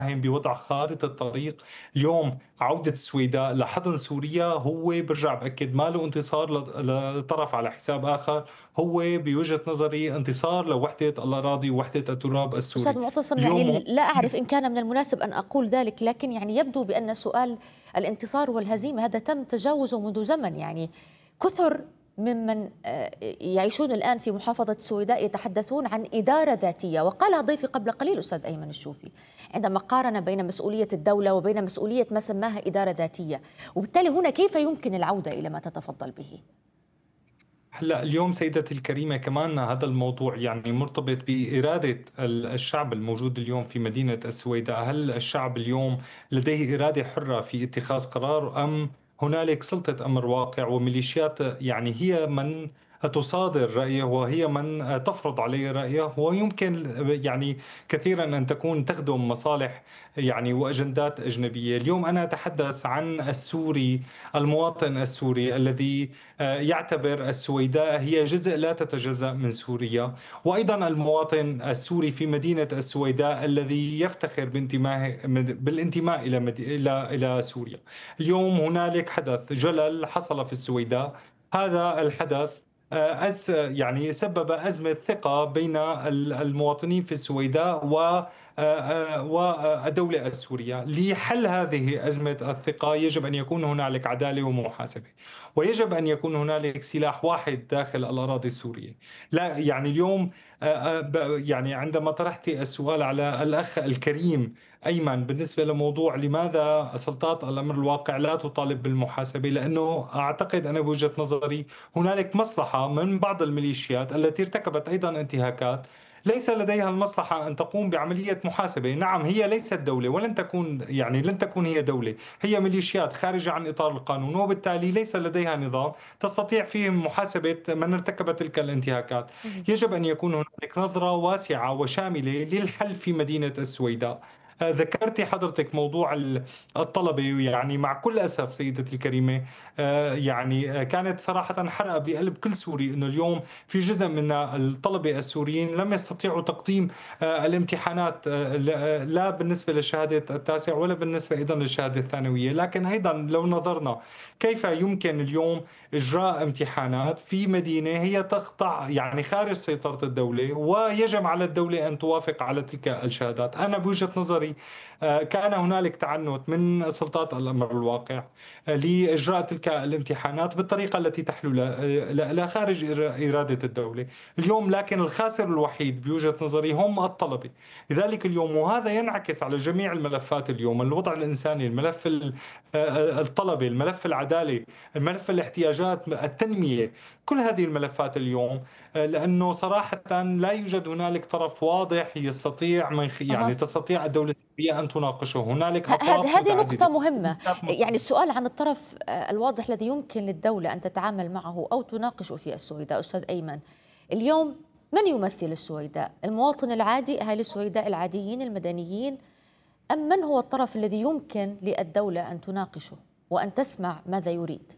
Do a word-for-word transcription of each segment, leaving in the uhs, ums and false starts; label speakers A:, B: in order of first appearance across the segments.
A: بوضع خارطة طريق. اليوم عودة السويداء لحضن سوريا هو برجع بأكد ما له انتصار لط- لطرف على حساب آخر، هو بوجهة نظري انتصار لوحدة الأراضي ووحدة التراب
B: أستاذ
A: السوري.
B: معتصم،
A: اليوم
B: يعني
A: هو
B: لا أعرف إن كان من المناسب أن أقول ذلك، لكن يعني يبدو بأن سؤال الانتصار والهزيمة هذا تم تجاوزه منذ زمن. يعني كثر ممن آه، يعيشون الآن في محافظة السويداء يتحدثون عن إدارة ذاتية، وقالها ضيفي قبل قليل أستاذ أيمن الشوفي عندما قارن بين مسؤولية الدولة وبين مسؤولية ما سماها إدارة ذاتية. وبالتالي هنا كيف يمكن العودة إلى ما تتفضل به؟
A: هلا اليوم سيدتي الكريمة كمان هذا الموضوع يعني مرتبط بإرادة ال- الشعب الموجود اليوم في مدينة السويداء. هل الشعب اليوم لديه إرادة حرة في اتخاذ قرار، أم هنالك سلطة أمر واقع وميليشيات يعني هي من تصادر رأيه وهي من تفرض عليه رأيه، ويمكن يعني كثيرا أن تكون تخدم مصالح يعني وأجندات أجنبية. اليوم أنا أتحدث عن السوري، المواطن السوري الذي آه، يعتبر السويداء هي جزء لا تتجزأ من سوريا، وأيضا المواطن السوري في مدينة السويداء الذي يفتخر بانتمائه بالانتماء إلى مد... إلى إلى سوريا. اليوم هنالك حدث جلل حصل في السويداء. هذا الحدث آه، أس يعني سبب أزمة ثقة بين ال- المواطنين في السويداء و آه، آه، والدولة السورية. لحل هذه أزمة الثقة يجب أن يكون هنالك عدالة ومحاسبة، ويجب أن يكون هنالك سلاح واحد داخل الأراضي السورية. لا يعني اليوم آه، آه، ب- يعني عندما طرحت السؤال على الأخ الكريم أيمن بالنسبة لموضوع لماذا سلطات الأمر الواقع لا تطالب بالمحاسبة، لأنه أعتقد أنا بوجهة نظري هنالك مصلحة من بعض الميليشيات التي ارتكبت أيضا انتهاكات، ليس لديها المصلحة أن تقوم بعملية محاسبة. نعم هي ليست دولة ولن تكون يعني لن تكون هي دولة، هي ميليشيات خارجة عن إطار القانون، وبالتالي ليس لديها نظام تستطيع فيه محاسبة من ارتكب تلك الانتهاكات.
B: مهم.
A: يجب أن يكون هنالك نظرة واسعة وشاملة للحل في مدينة السويداء. آه، ذكرتي حضرتك موضوع ال- الطلبة، يعني مع كل أسف سيدتي الكريمة آه، يعني آه، كانت صراحة حرقة بقلب كل سوري أنه اليوم في جزء من الطلبة السوريين لم يستطيعوا تقديم آه، الامتحانات، آه، ل- آه، لا بالنسبة للشهادة التاسع ولا بالنسبة أيضا للشهادة الثانوية. لكن أيضا لو نظرنا كيف يمكن اليوم إجراء امتحانات في مدينة هي تخضع يعني خارج سيطرة الدولة، ويجب على الدولة أن توافق على تلك الشهادات. أنا بوجهة نظري آه، كان هنالك تعنت من سلطات الأمر الواقع آه، لإجراء تلك الامتحانات بالطريقة التي تحلو لا لا- لا خارج إر- إرادة الدولة اليوم. لكن الخاسر الوحيد بوجهة نظري هم الطلبة. لذلك اليوم وهذا ينعكس على جميع الملفات اليوم، الوضع الإنساني، الملف ال- آه، الطلبة، الملف العدالة، الملف الاحتياجات، التنمية، كل هذه الملفات اليوم آه، لأنه صراحة لا يوجد هنالك طرف واضح يستطيع من خ- يعني
B: أها.
A: تستطيع الدولة السورية أن تناقشه. هنالك
B: ه- هذ-
A: أطراف
B: هذه نقطة
A: متعددة.
B: مهمة. يعني السؤال عن الطرف آه، الواضح الذي يمكن للدولة أن تتعامل معه أو تناقشه في السويداء. أستاذ أيمن، اليوم من يمثل السويداء؟ المواطن العادي، أهالي السويداء العاديين المدنيين، أم من هو الطرف الذي يمكن للدولة أن تناقشه وأن تسمع ماذا يريد؟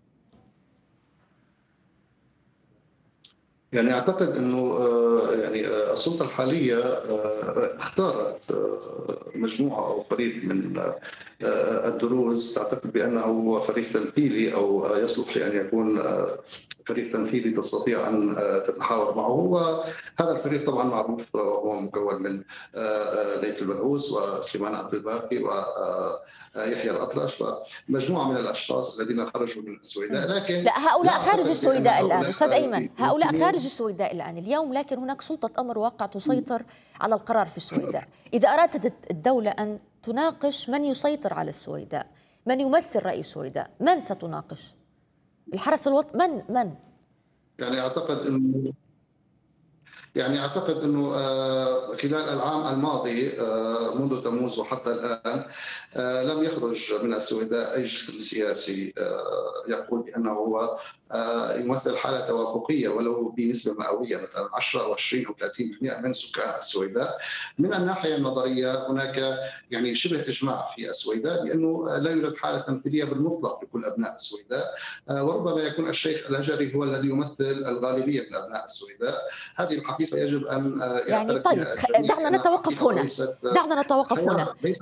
C: يعني اعتقد انه آه، يعني آه، السلطه الحاليه آه، اختارت آه، مجموعه او فريق من آه، الدروز تعتقد بانه هو فريق تمثيلي او آه، يصلح لان يكون آه، فريق تمثيلي تستطيع ان آه، تتحاور معه. وهذا الفريق طبعا معروف وهو مكون من آه، آه، ليث البرغوث وسليمان عبد الباقي ويحيى الاطرش ومجموعه من الاشخاص الذين خرجوا من السويداء. لكن
B: لا، هؤلاء
C: لا
B: خارج
C: اعتقد بان
B: السويداء الآن
C: هؤلاء
B: أستاذ أيمن، هؤلاء
C: يمكنون.
B: خارج السويداء الآن اليوم، لكن هناك سلطة أمر واقع تسيطر على القرار في السويداء. إذا أرادت الدولة أن تناقش من يسيطر على السويداء، من يمثل رأي السويداء، من ستناقش؟ الحرس الوطني؟ من من
C: يعني اعتقد انه يعني اعتقد انه آه، خلال العام الماضي آه، منذ تموز وحتى الان آه، لم يخرج من السويداء اي جسم سياسي آه، يقول بانه هو آه، يمثل حاله توافقيه ولو بنسبه مئويه، مثلا عشرة او عشرين او ثلاثين بالمئة من سكان السويداء. من الناحيه النظريه هناك يعني شبه اجماع في السويداء بانه لا يوجد حاله تمثيليه بالمطلق لكل ابناء السويداء، آه، وربما يكون الشيخ الهجري هو الذي يمثل الغالبيه من ابناء السويداء. هذه الحقيقه يجب ان
B: يعني؟
C: يعترف
B: طيب،
C: بها الجميع
B: دعنا
C: لانها
B: نتوقف
C: حقيقه
B: هنا،
C: وليست
B: دعنا نتوقف هنا.
C: خيار، ليس